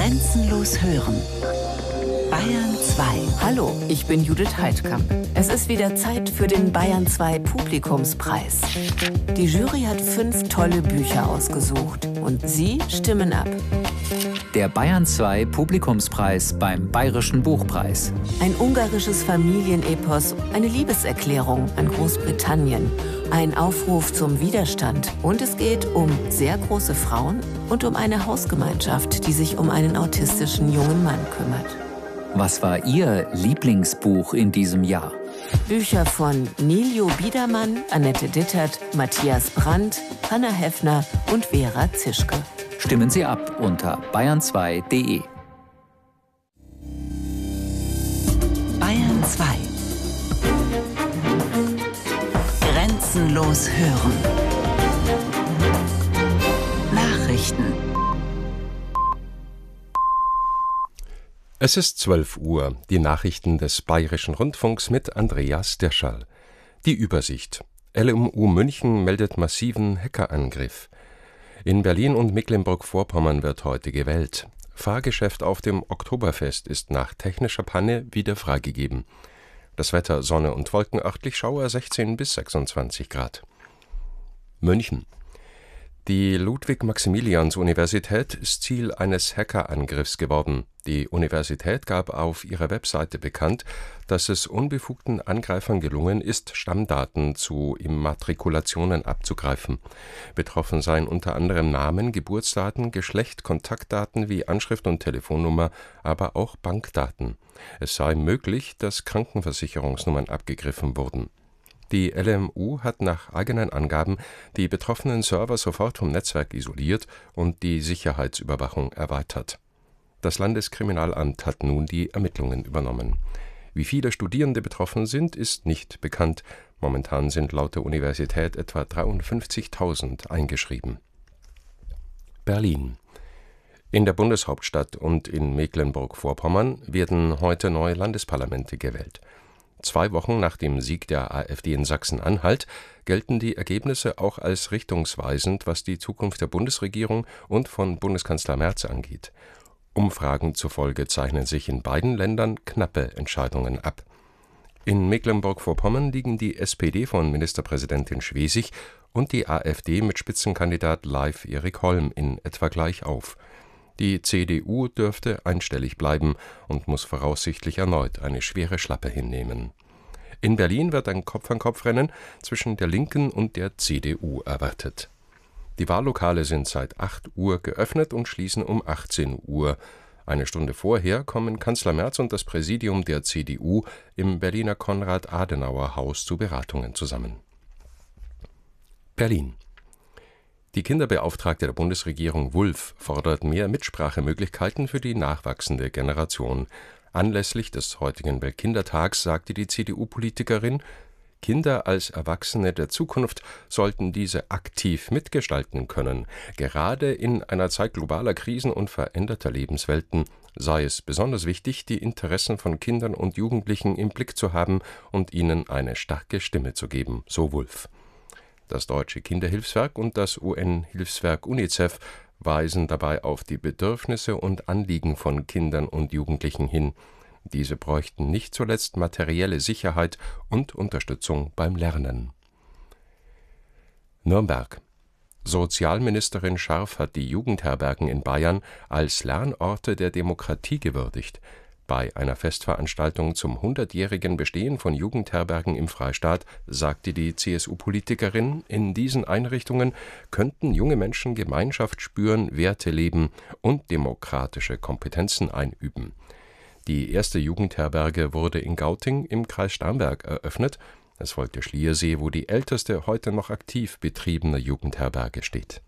Grenzenlos hören. Bayern 2. Hallo, ich bin Judith Heidkamp. Es ist wieder Zeit für den Bayern 2 Publikumspreis. Die Jury hat 5 tolle Bücher ausgesucht und Sie stimmen ab. Der Bayern 2 Publikumspreis beim Bayerischen Buchpreis. Ein ungarisches Familienepos, eine Liebeserklärung an Großbritannien, ein Aufruf zum Widerstand und es geht um sehr große Frauen und um eine Hausgemeinschaft, die sich um einen autistischen jungen Mann kümmert. Was war Ihr Lieblingsbuch in diesem Jahr? Bücher von Niljo Biedermann, Annette Dittert, Matthias Brandt, Hanna Heffner und Vera Zischke. Stimmen Sie ab unter bayern2.de. Bayern 2. Grenzenlos hören. Nachrichten. Es ist 12 Uhr. Die Nachrichten des Bayerischen Rundfunks mit Andreas Derschall. Die Übersicht. LMU München meldet massiven Hackerangriff. In Berlin und Mecklenburg-Vorpommern wird heute gewählt. Fahrgeschäft auf dem Oktoberfest ist nach technischer Panne wieder freigegeben. Das Wetter Sonne und Wolken, örtlich Schauer 16 bis 26 Grad. München. Die Ludwig-Maximilians-Universität ist Ziel eines Hackerangriffs geworden. Die Universität gab auf ihrer Webseite bekannt, dass es unbefugten Angreifern gelungen ist, Stammdaten zu Immatrikulationen abzugreifen. Betroffen seien unter anderem Namen, Geburtsdaten, Geschlecht, Kontaktdaten wie Anschrift und Telefonnummer, aber auch Bankdaten. Es sei möglich, dass Krankenversicherungsnummern abgegriffen wurden. Die LMU hat nach eigenen Angaben die betroffenen Server sofort vom Netzwerk isoliert und die Sicherheitsüberwachung erweitert. Das Landeskriminalamt hat nun die Ermittlungen übernommen. Wie viele Studierende betroffen sind, ist nicht bekannt. Momentan sind laut der Universität etwa 53.000 eingeschrieben. Berlin. In der Bundeshauptstadt und in Mecklenburg-Vorpommern werden heute neue Landesparlamente gewählt. 2 Wochen nach dem Sieg der AfD in Sachsen-Anhalt gelten die Ergebnisse auch als richtungsweisend, was die Zukunft der Bundesregierung und von Bundeskanzler Merz angeht. Umfragen zufolge zeichnen sich in beiden Ländern knappe Entscheidungen ab. In Mecklenburg-Vorpommern liegen die SPD von Ministerpräsidentin Schwesig und die AfD mit Spitzenkandidat Leif Erik Holm in etwa gleich auf. Die CDU dürfte einstellig bleiben und muss voraussichtlich erneut eine schwere Schlappe hinnehmen. In Berlin wird ein Kopf-an-Kopf-Rennen zwischen der Linken und der CDU erwartet. Die Wahllokale sind seit 8 Uhr geöffnet und schließen um 18 Uhr. Eine Stunde vorher kommen Kanzler Merz und das Präsidium der CDU im Berliner Konrad-Adenauer-Haus zu Beratungen zusammen. Berlin. Die Kinderbeauftragte der Bundesregierung Wulff fordert mehr Mitsprachemöglichkeiten für die nachwachsende Generation. Anlässlich des heutigen Weltkindertags sagte die CDU-Politikerin, Kinder als Erwachsene der Zukunft sollten diese aktiv mitgestalten können. Gerade in einer Zeit globaler Krisen und veränderter Lebenswelten sei es besonders wichtig, die Interessen von Kindern und Jugendlichen im Blick zu haben und ihnen eine starke Stimme zu geben, so Wulff. Das Deutsche Kinderhilfswerk und das UN-Hilfswerk UNICEF weisen dabei auf die Bedürfnisse und Anliegen von Kindern und Jugendlichen hin. Diese bräuchten nicht zuletzt materielle Sicherheit und Unterstützung beim Lernen. Nürnberg. Sozialministerin Scharf hat die Jugendherbergen in Bayern als Lernorte der Demokratie gewürdigt. Bei einer Festveranstaltung zum 100-jährigen Bestehen von Jugendherbergen im Freistaat sagte die CSU-Politikerin, in diesen Einrichtungen könnten junge Menschen Gemeinschaft spüren, Werte leben und demokratische Kompetenzen einüben. Die erste Jugendherberge wurde in Gauting im Kreis Starnberg eröffnet. Es folgte Schliersee, wo die älteste heute noch aktiv betriebene Jugendherberge steht.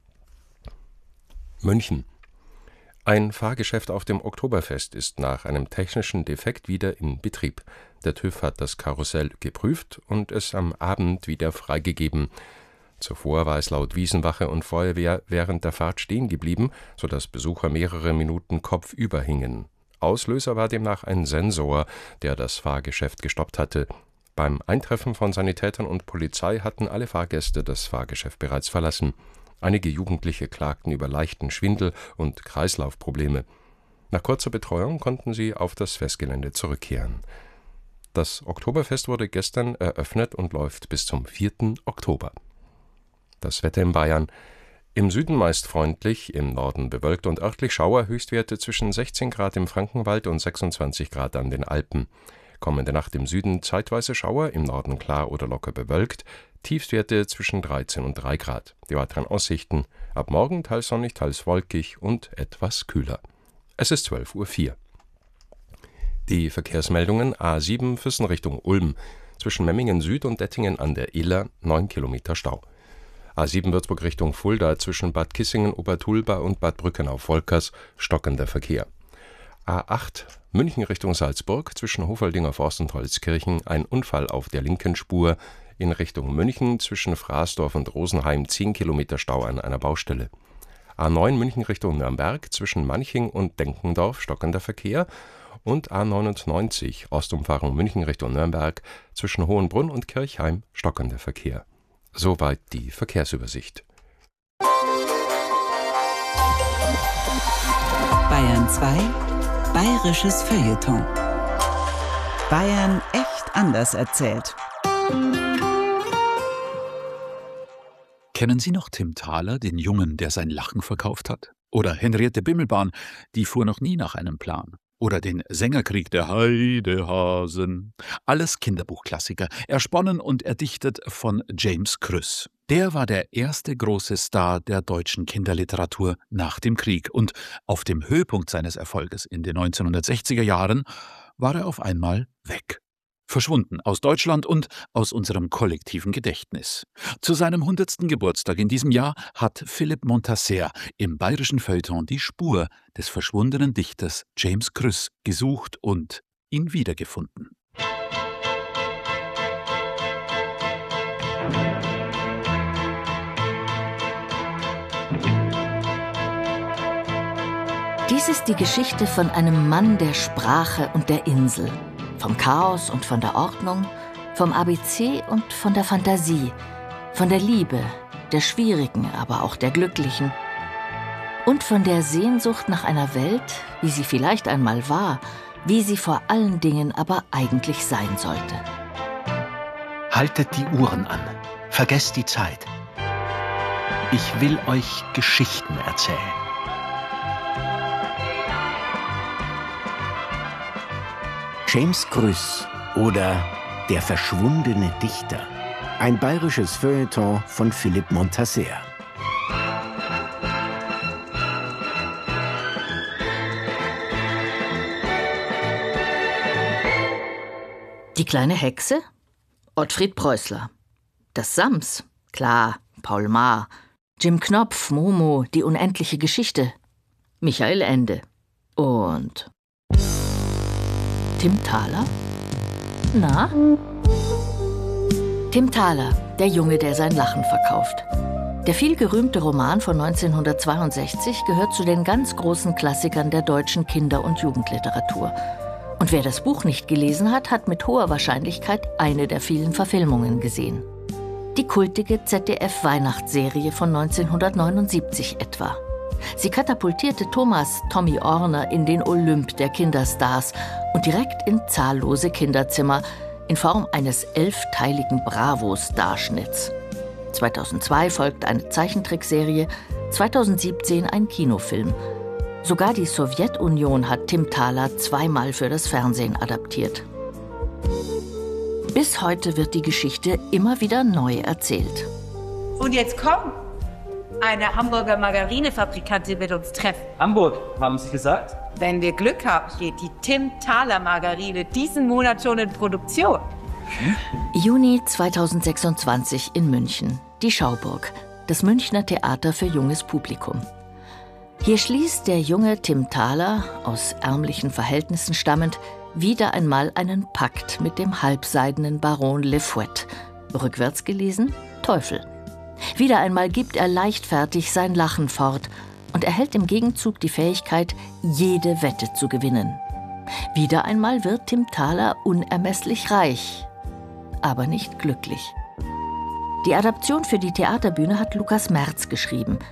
München. Ein Fahrgeschäft auf dem Oktoberfest ist nach einem technischen Defekt wieder in Betrieb. Der TÜV hat das Karussell geprüft und es am Abend wieder freigegeben. Zuvor war es laut Wiesenwache und Feuerwehr während der Fahrt stehen geblieben, sodass Besucher mehrere Minuten kopfüber hingen. Auslöser war demnach ein Sensor, der das Fahrgeschäft gestoppt hatte. Beim Eintreffen von Sanitätern und Polizei hatten alle Fahrgäste das Fahrgeschäft bereits verlassen. Einige Jugendliche klagten über leichten Schwindel und Kreislaufprobleme. Nach kurzer Betreuung konnten sie auf das Festgelände zurückkehren. Das Oktoberfest wurde gestern eröffnet und läuft bis zum 4. Oktober. Das Wetter in Bayern: im Süden meist freundlich, im Norden bewölkt und örtlich Schauer, Höchstwerte zwischen 16 Grad im Frankenwald und 26 Grad an den Alpen. Kommende Nacht im Süden zeitweise Schauer, im Norden klar oder locker bewölkt, Tiefstwerte zwischen 13 und 3 Grad. Die weiteren Aussichten: ab morgen teils sonnig, teils wolkig und etwas kühler. Es ist 12:04 Uhr. Die Verkehrsmeldungen: A7 Füssen Richtung Ulm, zwischen Memmingen Süd und Dettingen an der Iller 9 Kilometer Stau. A7 Würzburg Richtung Fulda, zwischen Bad Kissingen, Obertulba und Bad Brückenau-Volkers stockender Verkehr. A8 München Richtung Salzburg, zwischen Hofaldinger Forst und Holzkirchen ein Unfall auf der linken Spur, in Richtung München zwischen Fraßdorf und Rosenheim 10 Kilometer Stau an einer Baustelle. A9 München Richtung Nürnberg, zwischen Manching und Denkendorf stockender Verkehr und A99 Ostumfahrung München Richtung Nürnberg, zwischen Hohenbrunn und Kirchheim stockender Verkehr. Soweit die Verkehrsübersicht. Bayern 2 Bayerisches Feuilleton. Bayern echt anders erzählt. Kennen Sie noch Tim Thaler, den Jungen, der sein Lachen verkauft hat? Oder Henriette Bimmelbahn, die fuhr noch nie nach einem Plan? Oder den Sängerkrieg der Heidehasen? Alles Kinderbuchklassiker, ersponnen und erdichtet von James Krüss. Der war der erste große Star der deutschen Kinderliteratur nach dem Krieg. Und auf dem Höhepunkt seines Erfolges in den 1960er Jahren war er auf einmal weg. Verschwunden aus Deutschland und aus unserem kollektiven Gedächtnis. Zu seinem 100. Geburtstag in diesem Jahr hat Philipp Montasser im bayerischen Feuilleton die Spur des verschwundenen Dichters James Krüss gesucht und ihn wiedergefunden. Dies ist die Geschichte von einem Mann der Sprache und der Insel. Vom Chaos und von der Ordnung, vom ABC und von der Fantasie, von der Liebe, der schwierigen, aber auch der glücklichen. Und von der Sehnsucht nach einer Welt, wie sie vielleicht einmal war, wie sie vor allen Dingen aber eigentlich sein sollte. Haltet die Uhren an, vergesst die Zeit. Ich will euch Geschichten erzählen. James Krüss oder Der verschwundene Dichter. Ein bayerisches Feuilleton von Philipp Montasser. Die kleine Hexe? Ottfried Preußler. Das Sams? Klar, Paul Maar. Jim Knopf, Momo, Die unendliche Geschichte. Michael Ende. Und Tim Thaler? Na? Tim Thaler, der Junge, der sein Lachen verkauft. Der vielgerühmte Roman von 1962 gehört zu den ganz großen Klassikern der deutschen Kinder- und Jugendliteratur. Und wer das Buch nicht gelesen hat, hat mit hoher Wahrscheinlichkeit eine der vielen Verfilmungen gesehen. Die kultige ZDF-Weihnachtsserie von 1979 etwa. Sie katapultierte Thomas Tommy Orner in den Olymp der Kinderstars und direkt in zahllose Kinderzimmer in Form eines 11-teiligen Bravo-Starschnitts. 2002 folgte eine Zeichentrickserie, 2017 ein Kinofilm. Sogar die Sowjetunion hat Tim Thaler zweimal für das Fernsehen adaptiert. Bis heute wird die Geschichte immer wieder neu erzählt. Und jetzt komm! Eine Hamburger Margarinefabrikantin wird uns treffen. Hamburg, haben Sie gesagt? Wenn wir Glück haben, geht die Tim Thaler Margarine diesen Monat schon in Produktion. Juni 2026 in München. Die Schauburg, das Münchner Theater für junges Publikum. Hier schließt der junge Tim Thaler, aus ärmlichen Verhältnissen stammend, wieder einmal einen Pakt mit dem halbseidenen Baron Le Fouet. Rückwärts gelesen: Teufel. Wieder einmal gibt er leichtfertig sein Lachen fort und erhält im Gegenzug die Fähigkeit, jede Wette zu gewinnen. Wieder einmal wird Tim Thaler unermesslich reich, aber nicht glücklich. Die Adaption für die Theaterbühne hat Lukas Merz geschrieben.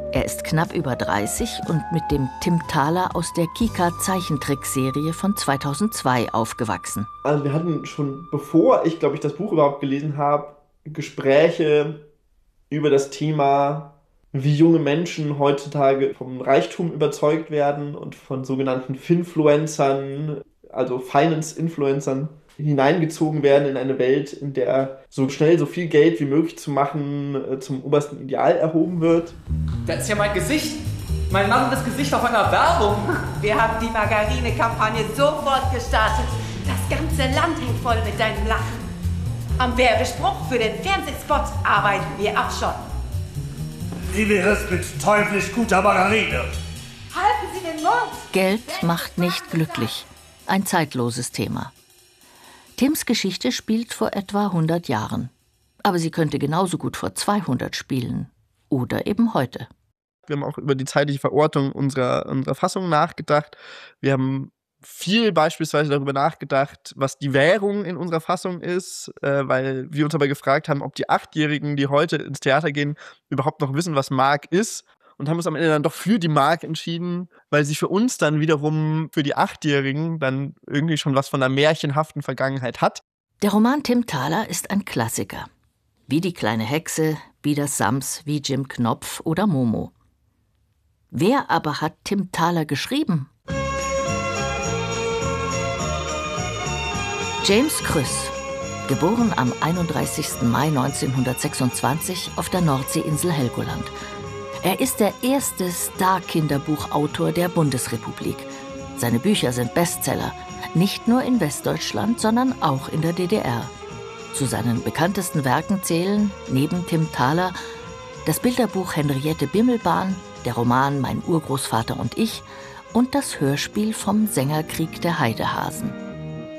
Er ist knapp über 30 und mit dem Tim Thaler aus der Kika-Zeichentrickserie von 2002 aufgewachsen. Also wir hatten schon, bevor ich, glaube ich, das Buch überhaupt gelesen habe, Gespräche über das Thema, wie junge Menschen heutzutage vom Reichtum überzeugt werden und von sogenannten Finfluencern, also Finance-Influencern, hineingezogen werden in eine Welt, in der so schnell so viel Geld wie möglich zu machen zum obersten Ideal erhoben wird. Das ist ja mein Gesicht. Mein lachendes Gesicht auf einer Werbung. Wir haben die Margarine-Kampagne sofort gestartet. Das ganze Land hängt voll mit deinem Lachen. Am Werbespruch für den Fernsehspot arbeiten wir auch schon. Wie wäre es mit teuflisch guter Margarine? Halten Sie den Mund! Geld macht nicht glücklich. Ein zeitloses Thema. Tims Geschichte spielt vor etwa 100 Jahren. Aber sie könnte genauso gut vor 200 spielen. Oder eben heute. Wir haben auch über die zeitliche Verortung unserer Fassung nachgedacht. Wir haben viel beispielsweise darüber nachgedacht, was die Währung in unserer Fassung ist, weil wir uns aber gefragt haben, ob die 8-Jährigen, die heute ins Theater gehen, überhaupt noch wissen, was Mark ist. Und haben uns am Ende dann doch für die Mark entschieden, weil sie für uns dann wiederum, für die 8-Jährigen, dann irgendwie schon was von einer märchenhaften Vergangenheit hat. Der Roman Tim Thaler ist ein Klassiker. Wie die kleine Hexe, wie das Sams, wie Jim Knopf oder Momo. Wer aber hat Tim Thaler geschrieben? James Krüss, geboren am 31. Mai 1926 auf der Nordseeinsel Helgoland. Er ist der erste Star-Kinderbuchautor der Bundesrepublik. Seine Bücher sind Bestseller, nicht nur in Westdeutschland, sondern auch in der DDR. Zu seinen bekanntesten Werken zählen, neben Tim Thaler, das Bilderbuch Henriette Bimmelbahn, der Roman Mein Urgroßvater und ich und das Hörspiel vom Sängerkrieg der Heidehasen.